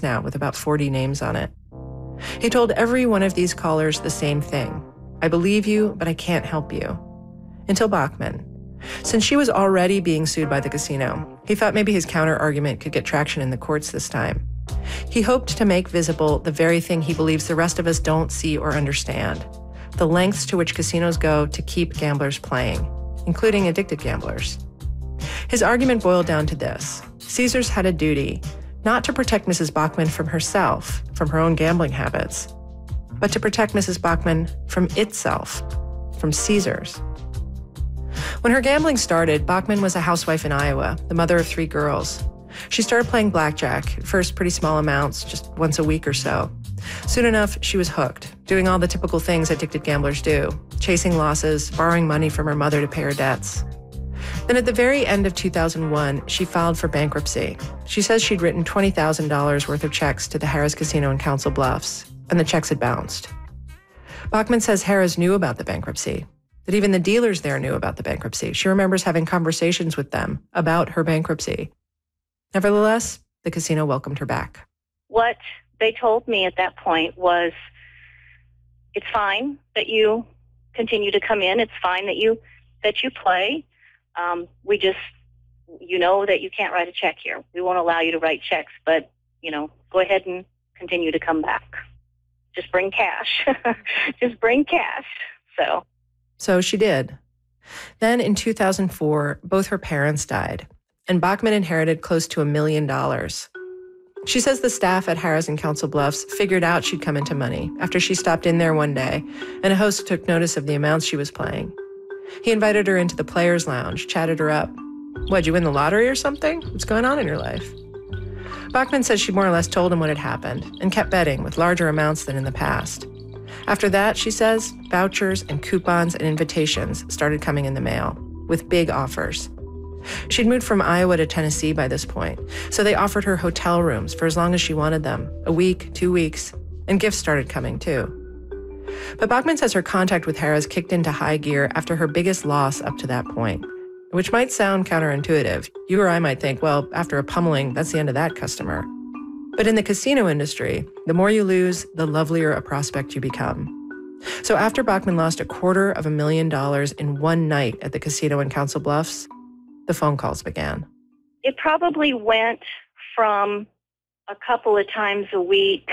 list now with about 40 names on it. He told every one of these callers the same thing. I believe you, but I can't help you. Until Bachman. Since she was already being sued by the casino, he thought maybe his counter-argument could get traction in the courts this time. He hoped to make visible the very thing he believes the rest of us don't see or understand, the lengths to which casinos go to keep gamblers playing, including addicted gamblers. His argument boiled down to this. Caesars had a duty not to protect Mrs. Bachman from herself, from her own gambling habits, but to protect Mrs. Bachman from itself, from Caesars. When her gambling started, Bachman was a housewife in Iowa, the mother of 3 girls. She started playing blackjack, at first pretty small amounts, just once a week or so. Soon enough, she was hooked, doing all the typical things addicted gamblers do, chasing losses, borrowing money from her mother to pay her debts. Then at the very end of 2001, she filed for bankruptcy. She says she'd written $20,000 worth of checks to the Harrah's Casino in Council Bluffs, and the checks had bounced. Bachman says Harrah's knew about the bankruptcy, that even the dealers there knew about the bankruptcy. She remembers having conversations with them about her bankruptcy. Nevertheless, the casino welcomed her back. What they told me at that point was, it's fine that you continue to come in. It's fine that you play. We just, you know that you can't write a check here. We won't allow you to write checks, but, go ahead and continue to come back. Just bring cash. Just bring cash. So she did. Then in 2004, both her parents died, and Bachman inherited close to $1 million. She says the staff at Harrah's in Council Bluffs figured out she'd come into money after she stopped in there one day, and a host took notice of the amounts she was playing. He invited her into the players' lounge, chatted her up. What'd you win the lottery or something? What's going on in your life? Bachman says she more or less told him what had happened and kept betting with larger amounts than in the past. After that, she says, vouchers and coupons and invitations started coming in the mail with big offers. She'd moved from Iowa to Tennessee by this point, so they offered her hotel rooms for as long as she wanted them, a week, 2 weeks, and gifts started coming too. But Bachman says her contact with Harrah's kicked into high gear after her biggest loss up to that point, which might sound counterintuitive. You or I might think, well, after a pummeling, that's the end of that customer. But in the casino industry, the more you lose, the lovelier a prospect you become. So after Bachman lost $250,000 in one night at the casino in Council Bluffs, the phone calls began. It probably went from a couple of times a week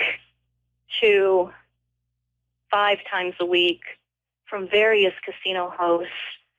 to 5 times a week from various casino hosts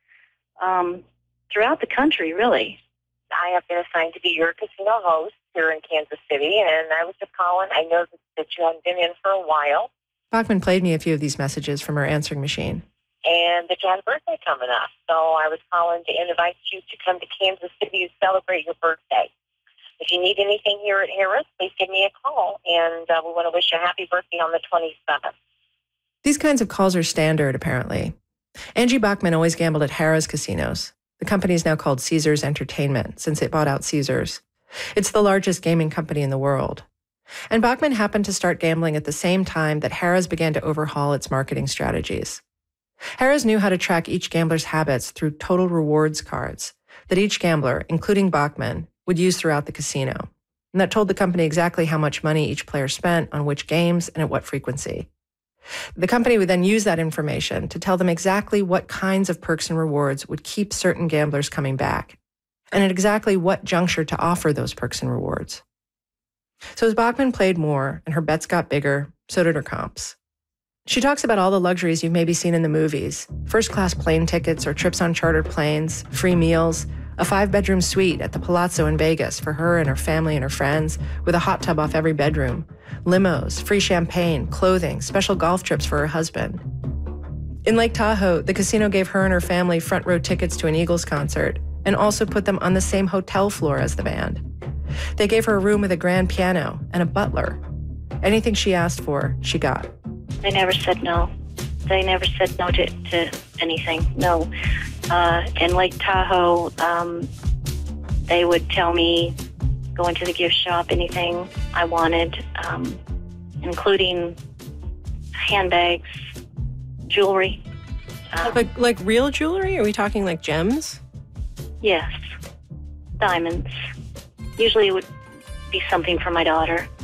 throughout the country, really. I have been assigned to be your casino host here in Kansas City, and I was just calling. I know that you haven't been in for a while. Bachman played me a few of these messages from her answering machine. And that you had a birthday coming up, so I was calling to invite you to come to Kansas City to celebrate your birthday. If you need anything here at Harrah's, please give me a call, and we want to wish you a happy birthday on the 27th. These kinds of calls are standard, apparently. Angie Bachman always gambled at Harrah's casinos. The company is now called Caesars Entertainment, since it bought out Caesars. It's the largest gaming company in the world. And Bachman happened to start gambling at the same time that Harrah's began to overhaul its marketing strategies. Harrah's knew how to track each gambler's habits through total rewards cards that each gambler, including Bachman, would use throughout the casino. And that told the company exactly how much money each player spent on which games and at what frequency. The company would then use that information to tell them exactly what kinds of perks and rewards would keep certain gamblers coming back, and at exactly what juncture to offer those perks and rewards. So as Bachman played more and her bets got bigger, so did her comps. She talks about all the luxuries you've maybe seen in the movies: first-class plane tickets or trips on chartered planes, free meals, a 5-bedroom suite at the Palazzo in Vegas for her and her family and her friends, with a hot tub off every bedroom, limos, free champagne, clothing, special golf trips for her husband. In Lake Tahoe, the casino gave her and her family front-row tickets to an Eagles concert and also put them on the same hotel floor as the band. They gave her a room with a grand piano and a butler. Anything she asked for, she got. They never said no. They never said no to anything, no. In Lake Tahoe, they would tell me, go into the gift shop, anything I wanted, including handbags, jewelry. Like real jewelry? Are we talking like gems? Yes, diamonds. Usually it would be something for my daughter.